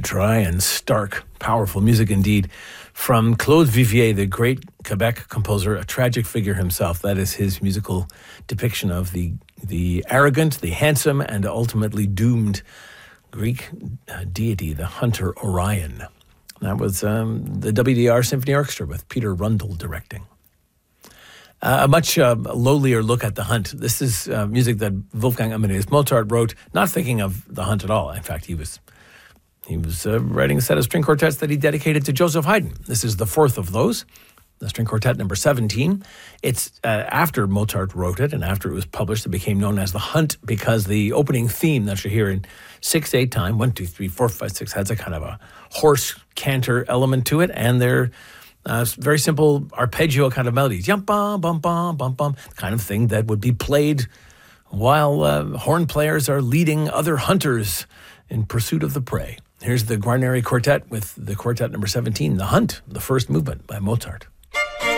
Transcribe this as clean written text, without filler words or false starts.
dry and stark, powerful music indeed. From Claude Vivier, the great Quebec composer, a tragic figure himself. That is his musical depiction of the arrogant, the handsome, and ultimately doomed Greek deity, the hunter Orion. That was the WDR Symphony Orchestra with Peter Rundle directing. A much lowlier look at the Hunt. This is music that Wolfgang Amadeus Mozart wrote, not thinking of the Hunt at all. In fact, he was writing a set of string quartets that he dedicated to Joseph Haydn. This is the fourth of those, the string quartet number 17. It's after Mozart wrote it and after it was published, it became known as the Hunt because the opening theme that you hear in 6/8 time, 1, 2, 3, 4, 5, 6, has a kind of a horse canter element to it, and they're very simple arpeggio kind of melodies, yum bum bum bum bum bum, kind of thing that would be played while horn players are leading other hunters in pursuit of the prey. Here's the Guarneri Quartet with the quartet number 17, The Hunt, the first movement by Mozart.